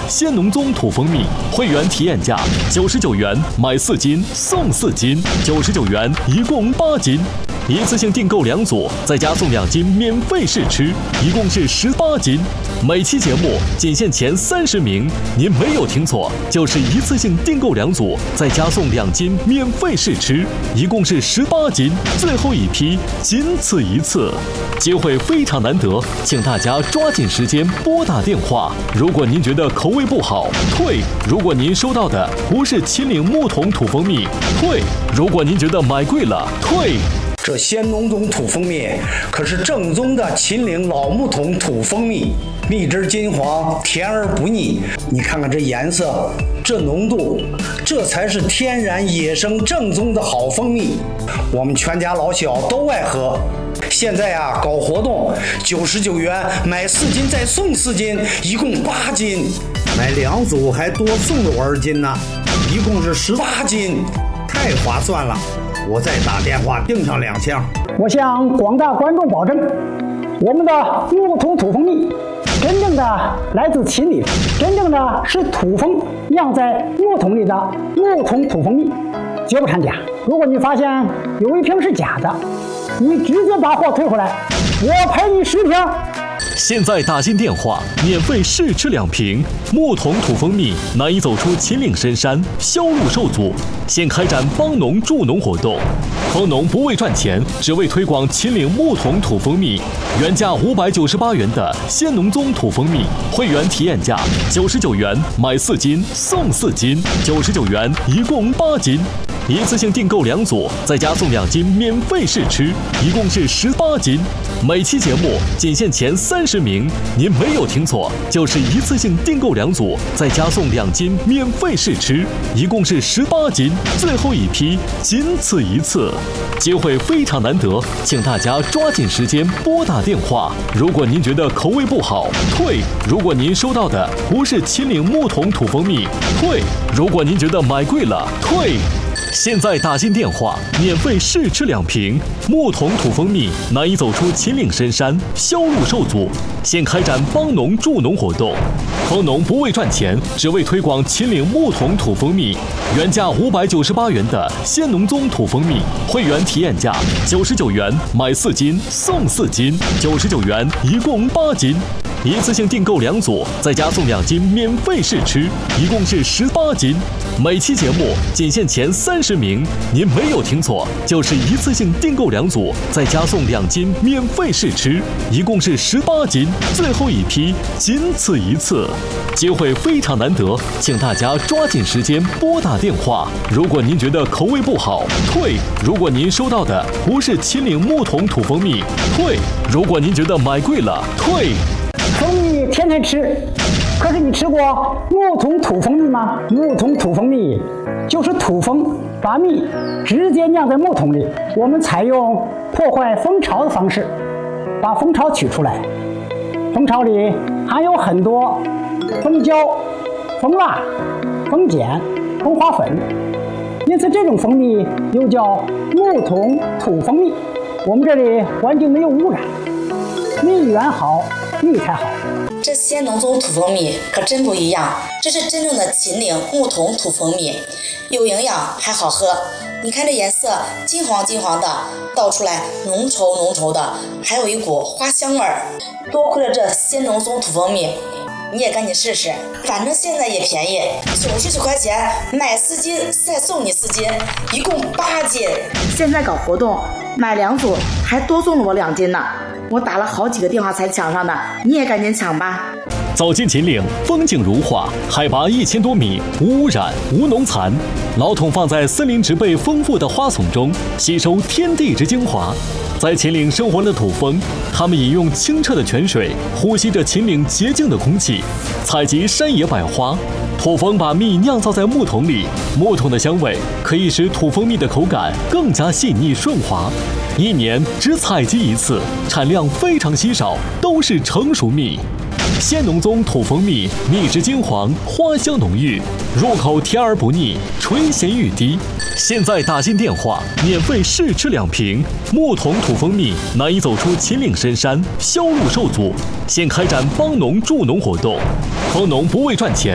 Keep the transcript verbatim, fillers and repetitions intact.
鲜农宗土蜂蜜，会员体验价九十九元买四斤送四斤，九十九元一共八斤。一次性订购两组，再加送两斤免费试吃，一共是十八斤。每期节目仅限前三十名，您没有听错，就是一次性订购两组，再加送两斤免费试吃，一共是十八斤。最后一批，仅此一次，机会非常难得，请大家抓紧时间拨打电话。如果您觉得口味不好，退；如果您收到的不是秦岭木桶土蜂蜜，退；如果您觉得买贵了，退。 这鲜农宗土蜂蜜可是正宗的秦岭老木桶土蜂蜜，蜜汁金黄，甜而不腻。你看看这颜色，这浓度，这才是天然野生正宗的好蜂蜜。我们全家老小都爱喝。现在啊，搞活动，九十九元买四斤再送四斤，一共八斤。买两组还多送了我二斤呢，一共是十八斤，太划算了。我再打电话订上两箱。 我向广大观众保证，我们的木桶土蜂蜜真正的来自秦岭，真正的是土蜂酿在木桶里的木桶土蜂蜜，绝不掺假。如果你发现有一瓶是假的，你直接把货退回来，我赔你十瓶。 现在打进电话，免费试吃两瓶木桶土蜂蜜，难以走出秦岭深山，销路受阻。现开展帮农助农活动，帮农不为赚钱，只为推广秦岭木桶土蜂蜜。原价五百九十八元的鲜农宗土蜂蜜，会员体验价九十九元买四斤送四斤，九十九元一共八斤。一次性订购两组，再加送两斤免费试吃，一共是十八斤。每期节目仅限前三十名，您没有听错，就是一次性订购两组，再加送两斤免费试吃，一共是十八斤。最后一批，仅此一次，机会非常难得，请大家抓紧时间拨打电话。如果您觉得口味不好，退；如果您收到的不是秦岭木桶土蜂蜜，退；如果您觉得买贵了，退。现在打进电话，免费试吃两瓶木桶土蜂蜜，难以走出秦岭深山，销路受阻。现开展帮农助农活动，帮农不为赚钱，只为推广秦岭木桶土蜂蜜。原价五百九十八元的鲜农宗土蜂蜜，会员体验价九十九元买四斤送四斤，九十九元一共八斤。一次性订购两组，再加送两斤免费试吃，一共是十八斤。每期节目仅限前三十名，您没有听错，就是一次性订购两组，再加送两斤免费试吃，一共是十八斤。最后一批，仅此一次，机会非常难得，请大家抓紧时间拨打电话。如果您觉得口味不好，退；如果您收到的不是秦岭木桶土蜂蜜，退；如果您觉得买贵了，退。 蜂蜜天天吃，可是你吃过木桶土蜂蜜吗？木桶土蜂蜜就是土蜂把蜜直接酿在木桶里，我们采用破坏蜂巢的方式把蜂巢取出来。蜂巢里含有很多蜂胶、蜂蜡、蜂碱、蜂花粉，因此这种蜂蜜又叫木桶土蜂蜜。我们这里环境没有污染，蜜源好，蜜才好。 这鲜农宗土蜂蜜可真不一样，这是真正的秦岭木桶土蜂蜜，有营养还好喝。你看这颜色金黄金黄的，倒出来浓稠浓稠的，还有一股花香味儿。多亏了这鲜农宗土蜂蜜，你也赶紧试试，反正现在也便宜，九十九块钱买四斤再送你四斤，一共八斤。现在搞活动，买两组还多送了我两斤呢。我打了好几个电话才抢上的，你也赶紧抢吧。 走进秦岭，风景如画，海拔一千多米，无污染，无农残。老桶放在森林植被丰富的花丛中，吸收天地之精华。在秦岭生活的土蜂，它们饮用清澈的泉水，呼吸着秦岭洁净的空气，采集山野百花。土蜂把蜜酿造在木桶里，木桶的香味可以使土蜂蜜的口感更加细腻顺滑。一年只采集一次，产量非常稀少，都是成熟蜜。鲜农宗土蜂蜜，蜜质金黄，花香浓郁，入口甜而不腻，醇咸欲滴。现在打进电话，免费试吃两瓶木桶土蜂蜜，难以走出秦岭深山，销路受阻。现开展帮农助农活动，帮农不为赚钱，